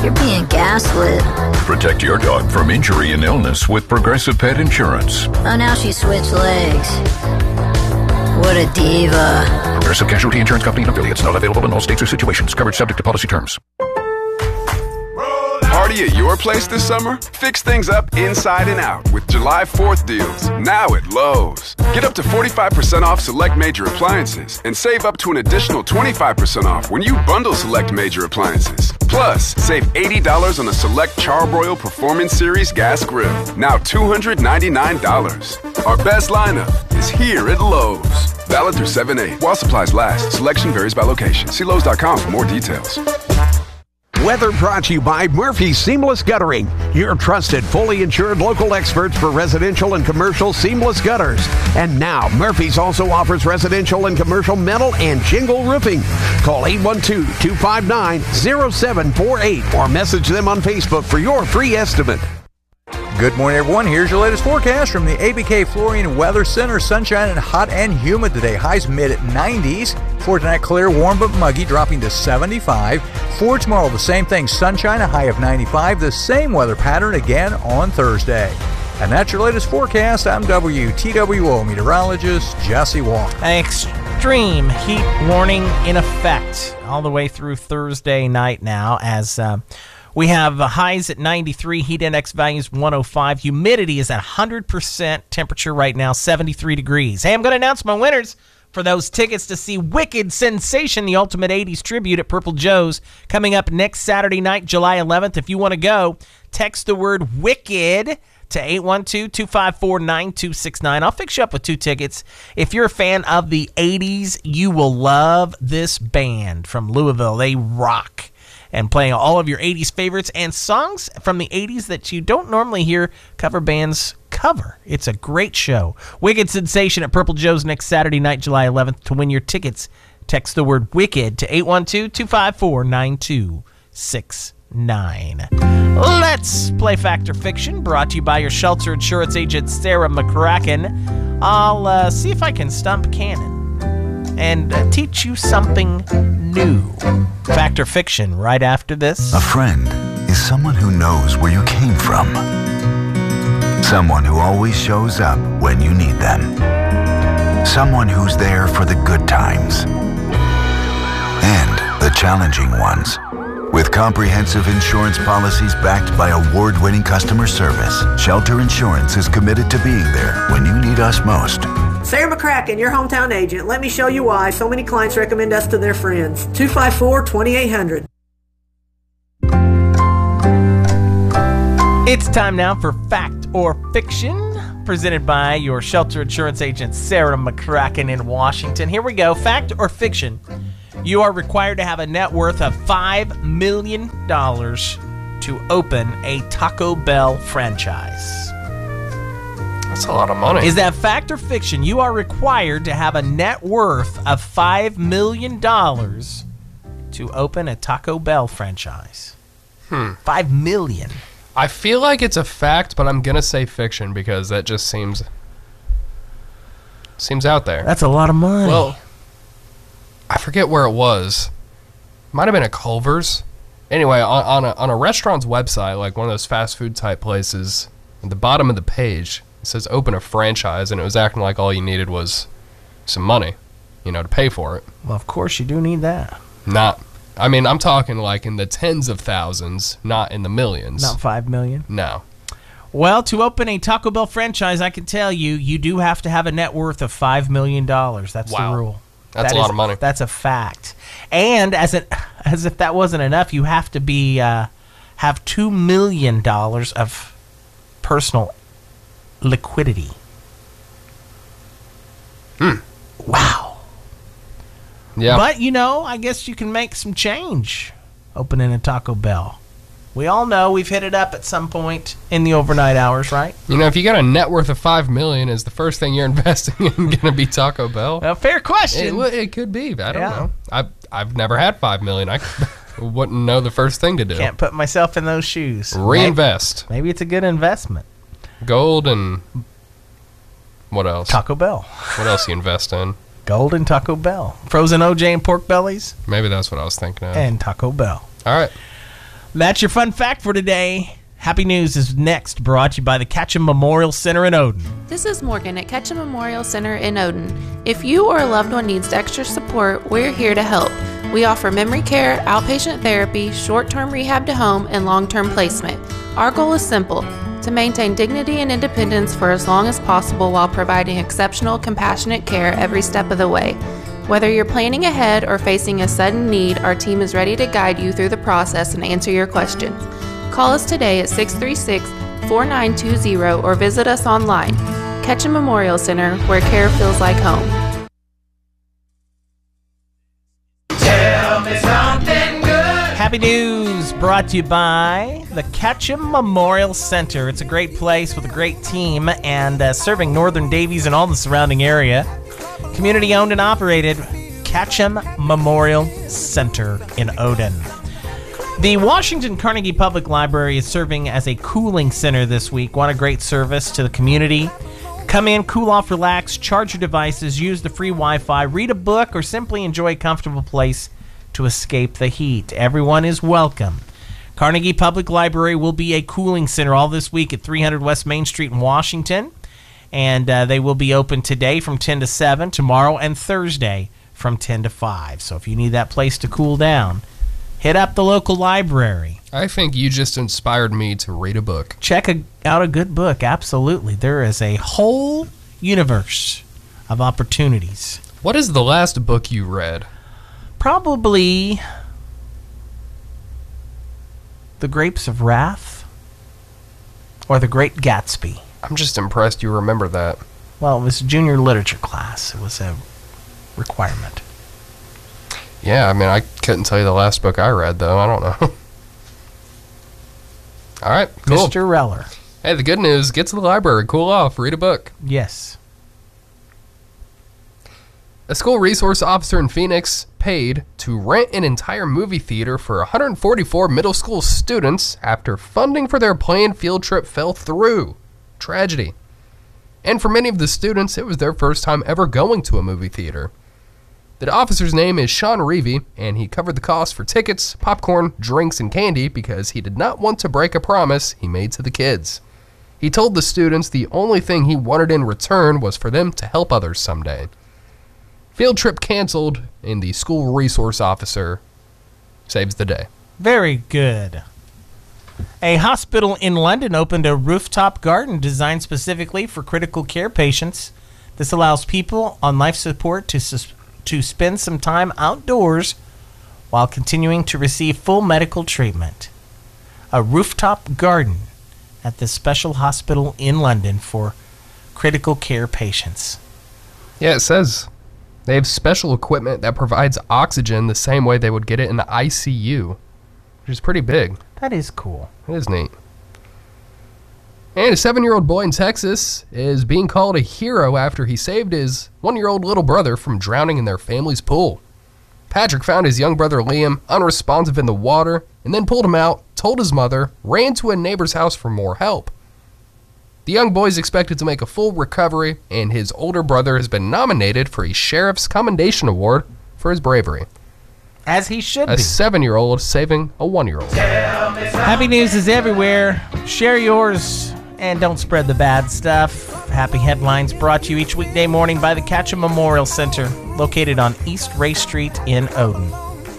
You're being gaslit. Protect your dog from injury and illness with Progressive Pet Insurance. Oh, now she switched legs. What a diva. Progressive Casualty Insurance Company and affiliates. Not available in all states or situations. Coverage subject to policy terms. Party at your place this summer? Fix things up inside and out with July 4th deals, now at Lowe's. Get up to 45% off select major appliances and save up to an additional 25% off when you bundle select major appliances. Plus, save $80 on a select Charbroil Performance Series gas grill, now $299. Our best lineup is here at Lowe's. Valid through 7/8 while supplies last. Selection varies by location. See Lowe's.com for more details. Weather brought to you by Murphy's Seamless Guttering, your trusted, fully insured local experts for residential and commercial seamless gutters. And now, Murphy's also offers residential and commercial metal and shingle roofing. Call 812-259-0748 or message them on Facebook for your free estimate. Good morning, everyone. Here's your latest forecast from the ABK Flooring Weather Center. Sunshine and hot and humid today. Highs mid-90s. For tonight, clear, warm but muggy, dropping to 75. For tomorrow, the same thing. Sunshine, a high of 95. The same weather pattern again on Thursday. And that's your latest forecast. I'm WTWO meteorologist Jesse Walker. Extreme heat warning in effect all the way through Thursday night now as... we have highs at 93, heat index values 105. Humidity is at 100%. Temperature right now, 73 degrees. Hey, I'm going to announce my winners for those tickets to see Wicked Sensation, the Ultimate 80s Tribute at Purple Joe's, coming up next Saturday night, July 11th. If you want to go, text the word WICKED to 812-254-9269. I'll fix you up with 2 tickets. If you're a fan of the 80s, you will love this band from Louisville. They rock. And playing all of your 80s favorites and songs from the 80s that you don't normally hear cover bands cover. It's a great show. Wicked Sensation at Purple Joe's next Saturday night, July 11th. To win your tickets, text the word WICKED to 812-254-9269. Let's play Fact or Fiction, brought to you by your shelter insurance agent, Sarah McCracken. I'll see if I can stump Cannon and teach you something new. Fact or Fiction, right after this. A friend is someone who knows where you came from. Someone who always shows up when you need them. Someone who's there for the good times and the challenging ones. With comprehensive insurance policies backed by award-winning customer service, Shelter Insurance is committed to being there when you need us most. Sarah McCracken, your hometown agent. Let me show you why so many clients recommend us to their friends. 254-2800. It's time now for Fact or Fiction, presented by your shelter insurance agent, Sarah McCracken in Washington. Here we go. Fact or Fiction. You are required to have a net worth of $5 million to open a Taco Bell franchise. That's a lot of money. Is that fact or fiction? You are required to have a net worth of $5 million to open a Taco Bell franchise. $5 million. I feel like it's a fact, but I'm going to say fiction because that just seems out there. That's a lot of money. Well, I forget where it was. Might have been at Culver's. Anyway, on a restaurant's website, like one of those fast food type places, at the bottom of the page, it says open a franchise, and it was acting like all you needed was some money, to pay for it. Well, of course you do need that. I'm talking like in the tens of thousands, not in the millions. Not $5 million? No. Well, to open a Taco Bell franchise, I can tell you do have to have a net worth of $5 million. That's the rule. That's a lot of money. That's a fact. And as if that wasn't enough, you have to be have $2 million of personal liquidity. Wow. Yeah. But, I guess you can make some change opening a Taco Bell. We all know we've hit it up at some point in the overnight hours, right? If you got a net worth of $5 million, is the first thing you're investing in going to be Taco Bell? Well, fair question. It could be. I don't know. I've never had $5 million. I wouldn't know the first thing to do. Can't put myself in those shoes. Reinvest. Maybe it's a good investment. Gold and what else? Taco Bell. What else you invest in? Gold and Taco Bell. Frozen OJ and pork bellies. Maybe that's what I was thinking of. And Taco Bell. All right. That's your fun fact for today. Happy News is next, brought to you by the Ketchum Memorial Center in Odin. This is Morgan at Ketchum Memorial Center in Odin. If you or a loved one needs extra support, we're here to help. We offer memory care, outpatient therapy, short-term rehab to home, and long-term placement. Our goal is simple: to maintain dignity and independence for as long as possible while providing exceptional, compassionate care every step of the way. Whether you're planning ahead or facing a sudden need, our team is ready to guide you through the process and answer your questions. Call us today at 636-4920 or visit us online. Ketchum Memorial Center, where care feels like home. Tell me something good. Happy News brought to you by the Ketchum Memorial Center. It's a great place with a great team and serving Northern Davies and all the surrounding area. Community owned and operated, Ketchum Memorial Center in Odin. The Washington Carnegie Public Library is serving as a cooling center this week. What a great service to the community. Come in, cool off, relax, charge your devices, use the free Wi-Fi, read a book, or simply enjoy a comfortable place to escape the heat. Everyone is welcome. Carnegie Public Library will be a cooling center all this week at 300 West Main Street in Washington. And they will be open today from 10 to 7, tomorrow and Thursday from 10 to 5. So if you need that place to cool down, hit up the local library. I think you just inspired me to read a book. Check out a good book, absolutely. There is a whole universe of opportunities. What is the last book you read? Probably The Grapes of Wrath or The Great Gatsby. I'm just impressed you remember that. Well, it was a junior literature class. It was a requirement. Yeah, I mean, I couldn't tell you the last book I read, though. I don't know. All right, cool. Mr. Reller. Hey, the good news, get to the library, cool off, read a book. Yes. A school resource officer in Phoenix paid to rent an entire movie theater for 144 middle school students after funding for their planned field trip fell through. Tragedy. And for many of the students, it was their first time ever going to a movie theater. The officer's name is Sean Reevy, and he covered the cost for tickets, popcorn, drinks, and candy because he did not want to break a promise he made to the kids. He told the students the only thing he wanted in return was for them to help others someday. Field trip canceled, and the school resource officer saves the day. Very good. A hospital in London opened a rooftop garden designed specifically for critical care patients. This allows people on life support to spend some time outdoors while continuing to receive full medical treatment. A rooftop garden at this special hospital in London for critical care patients. Yeah, it says they have special equipment that provides oxygen the same way they would get it in the ICU, which is pretty big. That is cool. It is neat. And a 7-year-old boy in Texas is being called a hero after he saved his 1-year-old little brother from drowning in their family's pool. Patrick found his young brother Liam unresponsive in the water and then pulled him out, told his mother, ran to a neighbor's house for more help. The young boy is expected to make a full recovery, and his older brother has been nominated for a Sheriff's Commendation Award for his bravery. As he should be. A 7-year-old saving a 1-year-old. Happy news is everywhere. Share yours and don't spread the bad stuff. Happy headlines brought to you each weekday morning by the Ketchum Memorial Center, located on East Ray Street in Odin.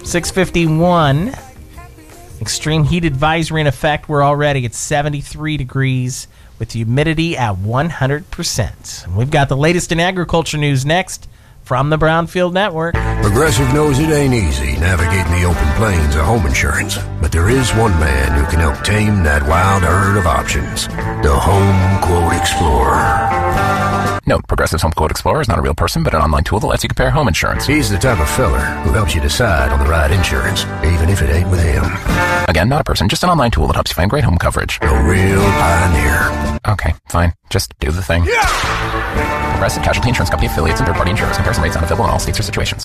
6:51. Extreme heat advisory in effect. We're already at 73 degrees with humidity at 100%. And we've got the latest in agriculture news next from the Brownfield Network. Progressive knows it ain't easy navigating the open plains of home insurance, but there is one man who can help tame that wild herd of options. The Home Quote Explorer. Note, Progressive's Home Quote Explorer is not a real person, but an online tool that lets you compare home insurance. He's the type of fella who helps you decide on the right insurance, even if it ain't with him. Again, not a person, just an online tool that helps you find great home coverage. A real pioneer. Okay, fine. Just do the thing. Yeah! Progressive Casualty Insurance Company affiliates and third-party insurers. Comparison rates not available in all states or situations.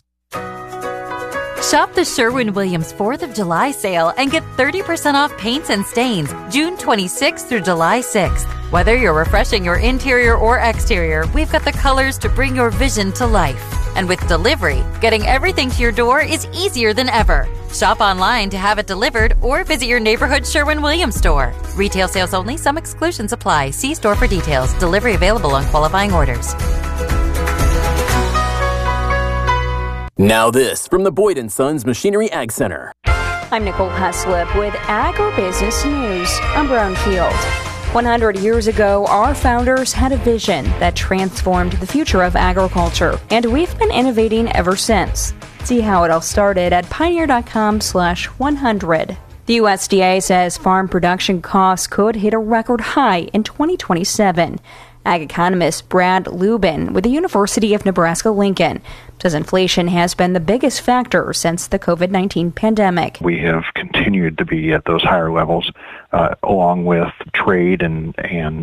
Shop the Sherwin-Williams 4th of July sale and get 30% off paints and stains June 26th through July 6th. Whether you're refreshing your interior or exterior, we've got the colors to bring your vision to life. And with delivery, getting everything to your door is easier than ever. Shop online to have it delivered or visit your neighborhood Sherwin-Williams store. Retail sales only. Some exclusions apply. See store for details. Delivery available on qualifying orders. Now this from the Boyd & Sons Machinery Ag Center. I'm Nicole Heslip with Agribusiness News. I'm Brownfield. 100 years ago, our founders had a vision that transformed the future of agriculture, and we've been innovating ever since. See how it all started at pioneer.com/100. The USDA says farm production costs could hit a record high in 2027. Ag economist Brad Lubin with the University of Nebraska-Lincoln says inflation has been the biggest factor since the COVID-19 pandemic. We have continued to be at those higher levels, along with trade and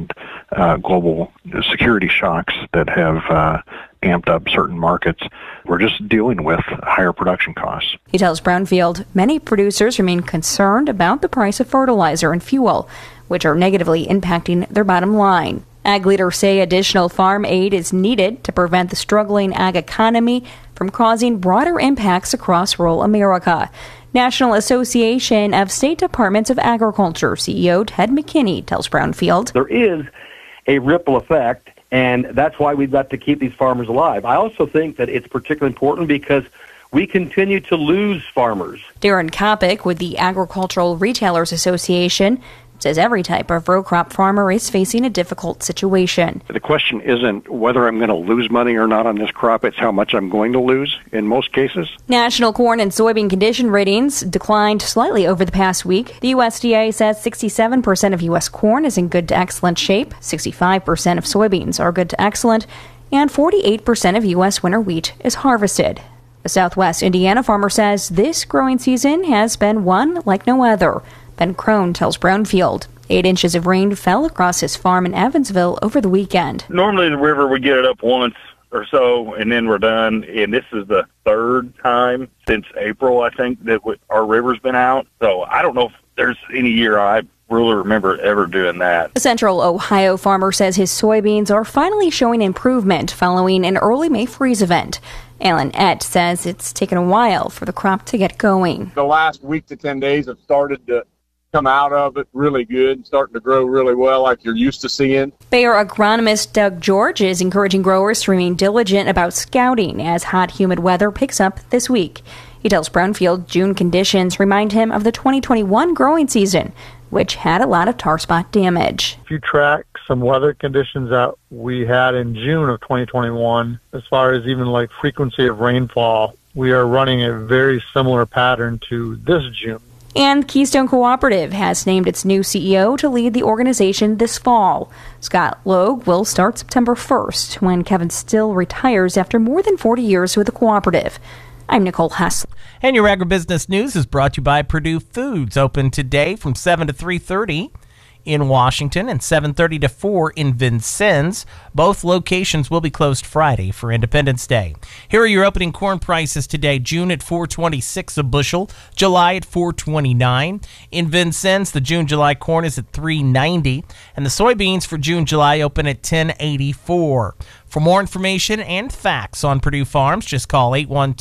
global security shocks that have amped up certain markets. We're just dealing with higher production costs. He tells Brownfield many producers remain concerned about the price of fertilizer and fuel, which are negatively impacting their bottom line. Ag leaders say additional farm aid is needed to prevent the struggling ag economy from causing broader impacts across rural America. National Association of State Departments of Agriculture CEO Ted McKinney tells Brownfield. There is a ripple effect, and that's why we've got to keep these farmers alive. I also think that it's particularly important because we continue to lose farmers. Darren Kopic with the Agricultural Retailers Association says every type of row crop farmer is facing a difficult situation. The question isn't whether I'm going to lose money or not on this crop, it's how much I'm going to lose in most cases. National corn and soybean condition ratings declined slightly over the past week. The USDA says 67% of U.S. corn is in good to excellent shape, 65% of soybeans are good to excellent, and 48% of U.S. winter wheat is harvested. A Southwest Indiana farmer says this growing season has been one like no other. Ben Crone tells Brownfield 8 inches of rain fell across his farm in Evansville over the weekend. Normally the river would get it up once or so, and then we're done. And this is the third time since April, I think, that our river's been out. So I don't know if there's any year I really remember ever doing that. A Central Ohio farmer says his soybeans are finally showing improvement following an early May freeze event. Alan Ett says it's taken a while for the crop to get going. The last week to 10 days have started to come out of it really good, starting to grow really well like you're used to seeing. Bayer agronomist Doug George is encouraging growers to remain diligent about scouting as hot, humid weather picks up this week. He tells Brownfield June conditions remind him of the 2021 growing season, which had a lot of tar spot damage. If you track some weather conditions that we had in June of 2021, as far as even like frequency of rainfall, we are running a very similar pattern to this June. And Keystone Cooperative has named its new CEO to lead the organization this fall. Scott Logue will start September 1st when Kevin Still retires after more than 40 years with the cooperative. I'm Nicole Hess. And your agribusiness news is brought to you by Purdue Foods, open today from 7 to 3:30 in Washington and 7:30 to 4 in Vincennes. Both locations will be closed Friday for Independence Day. Here are your opening corn prices today. June at $4.26 a bushel, July at $4.29. In Vincennes, the June-July corn is at $3.90, and the soybeans for June-July open at $10.84. For more information and facts on Purdue Farms, just call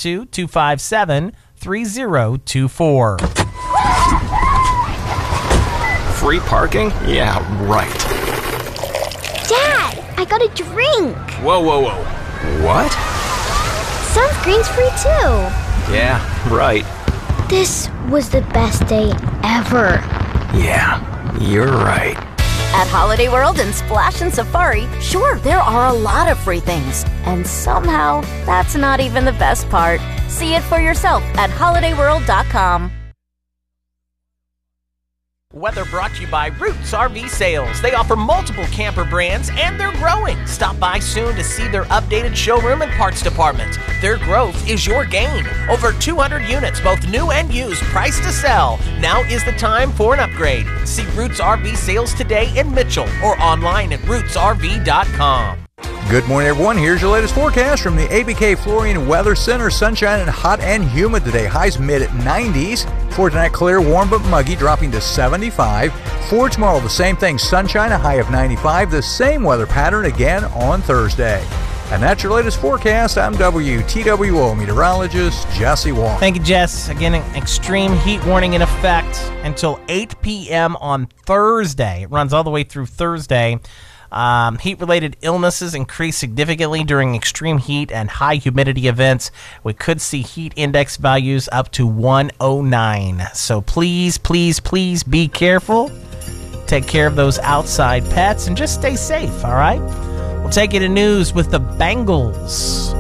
812-257-3024. Free parking? Yeah, right. Dad, I got a drink. Whoa. What? Sunscreen's free too. Yeah, right. This was the best day ever. Yeah, you're right. At Holiday World and Splash and Safari, sure, there are a lot of free things. And somehow, that's not even the best part. See it for yourself at holidayworld.com. Weather brought to you by Roots RV Sales. They offer multiple camper brands and they're growing. Stop by soon to see their updated showroom and parts department. Their growth is your gain. Over 200 units, both new and used, priced to sell. Now is the time for an upgrade. See Roots RV Sales today in Mitchell or online at rootsrv.com. Good morning, everyone. Here's your latest forecast from the ABK Flooring Weather Center. Sunshine and hot and humid today. Highs mid-90s. For tonight, clear, warm but muggy, dropping to 75. For tomorrow, the same thing. Sunshine, a high of 95. The same weather pattern again on Thursday. And that's your latest forecast. I'm WTWO meteorologist Jesse Wong. Thank you, Jess. Again, an extreme heat warning in effect until 8 p.m. on Thursday. It runs all the way through Thursday. Heat-related illnesses increase significantly during extreme heat and high humidity events. We could see heat index values up to 109. So please, please, please be careful. Take care of those outside pets and just stay safe, all right? We'll take you to news with the Bengals.